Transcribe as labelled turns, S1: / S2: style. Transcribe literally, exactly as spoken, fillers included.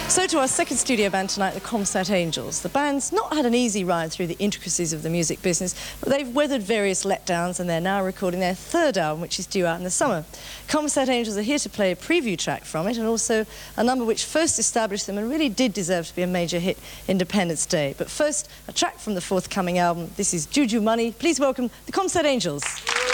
S1: So to our second studio band tonight, the Comsat Angels. The band's not had an easy ride through the intricacies of the music business, but they've weathered various letdowns and they're now recording their third album, which is due out in the summer. Comsat Angels are here to play a preview track from it, and also a number which first established them and really did deserve to be a major hit Independence Day. But first, a track from the forthcoming album. This is Juju Money. Please welcome the Comsat Angels.